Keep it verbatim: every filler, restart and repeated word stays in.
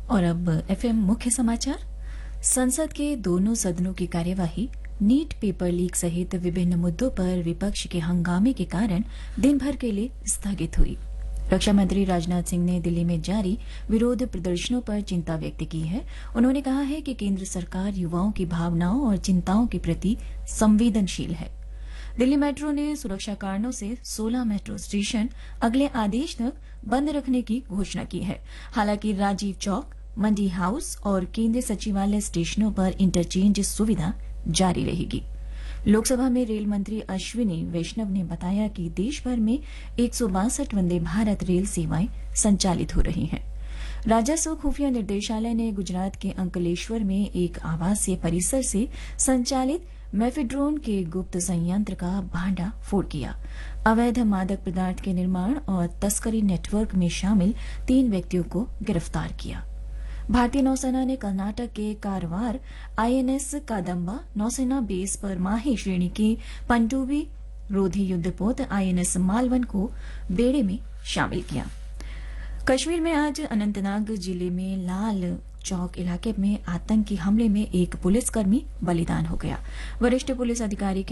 और अब एफएम मुख्य समाचार। संसद के दोनों सदनों की कार्यवाही नीट पेपर लीक सहित विभिन्न मुद्दों पर विपक्ष के हंगामे के कारण दिन भर के लिए स्थगित हुई। रक्षा मंत्री राजनाथ सिंह ने दिल्ली में जारी विरोध प्रदर्शनों पर चिंता व्यक्त की है। उन्होंने कहा है कि केंद्र सरकार युवाओं की भावनाओं और चिंताओं के प्रति संवेदनशील है। दिल्ली मेट्रो ने सुरक्षा कारणों से सोलह मेट्रो स्टेशन अगले आदेश तक बंद रखने की घोषणा की है। हालांकि राजीव चौक, मंडी हाउस और केंद्रीय सचिवालय स्टेशनों पर इंटरचेंज सुविधा जारी रहेगी। लोकसभा में रेल मंत्री अश्विनी वैष्णव ने बताया कि देश भर में एक सौ बासठ वंदे भारत रेल सेवाएं संचालित हो रही हैं। राजस्व खुफिया निर्देशालय ने गुजरात के अंकलेश्वर में एक आवासीय परिसर से संचालित मेफेड्रोन के गुप्त संयंत्र का भांडा फोड़ किया। अवैध मादक पदार्थ के निर्माण और तस्करी नेटवर्क में शामिल तीन व्यक्तियों को गिरफ्तार किया। भारतीय नौसेना ने कर्नाटक के कारवार आईएनएस कादम्बा नौसेना बेस पर माही श्रेणी के पनडुब्बी रोधी युद्धपोत आईएनएस मालवन को बेड़े में शामिल किया। कश्मीर में आज अनंतनाग जिले में लाल चौक इलाके में आतंकी हमले में एक पुलिसकर्मी बलिदान हो गया। वरिष्ठ पुलिस अधिकारी के